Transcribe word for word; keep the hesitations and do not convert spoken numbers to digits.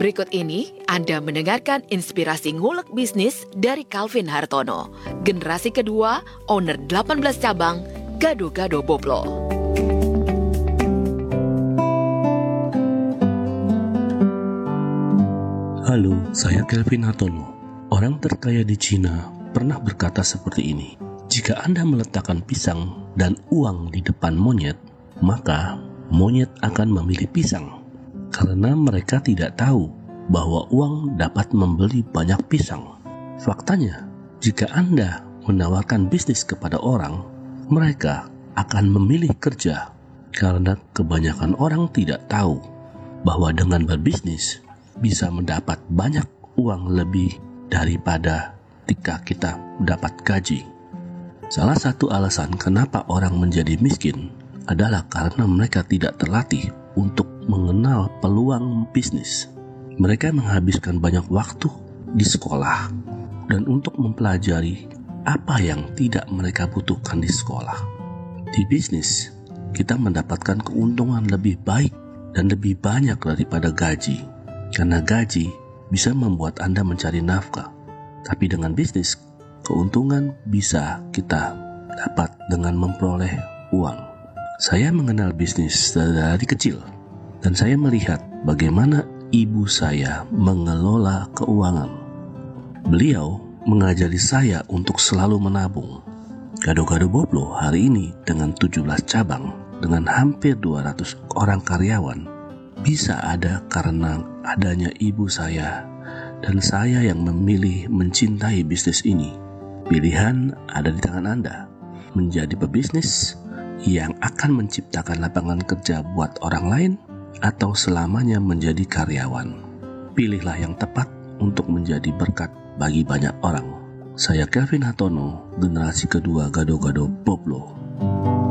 Berikut ini Anda mendengarkan inspirasi ngulek bisnis dari Calvin Hartono, generasi kedua, owner delapan belas cabang, Gado-Gado Boplo. Halo, saya Calvin Hartono. Orang terkaya di Cina pernah berkata seperti ini: jika Anda meletakkan pisang dan uang di depan monyet, maka monyet akan memilih pisang. Karena mereka tidak tahu bahwa uang dapat membeli banyak pisang. Faktanya, jika Anda menawarkan bisnis kepada orang, mereka akan memilih kerja. Karena kebanyakan orang tidak tahu bahwa dengan berbisnis bisa mendapat banyak uang lebih daripada ketika kita dapat gaji. Salah satu alasan kenapa orang menjadi miskin adalah karena mereka tidak terlatih untuk mengenal peluang bisnis. Mereka menghabiskan banyak waktu di sekolah dan untuk mempelajari apa yang tidak mereka butuhkan di sekolah. Di bisnis, kita mendapatkan keuntungan lebih baik dan lebih banyak daripada gaji. Karena gaji bisa membuat Anda mencari nafkah. Tapi dengan bisnis, keuntungan bisa kita dapat dengan memperoleh uang. Saya mengenal bisnis dari kecil, dan saya melihat bagaimana ibu saya mengelola keuangan. Beliau mengajari saya untuk selalu menabung. Gado-Gado Boplo hari ini dengan tujuh belas cabang, dengan hampir dua ratus orang karyawan, bisa ada karena adanya ibu saya dan saya yang memilih mencintai bisnis ini. Pilihan ada di tangan Anda, menjadi pebisnis yang akan menciptakan lapangan kerja buat orang lain atau selamanya menjadi karyawan. Pilihlah yang tepat untuk menjadi berkat bagi banyak orang. Saya Calvin Hartono, generasi kedua Gado-Gado Boplo.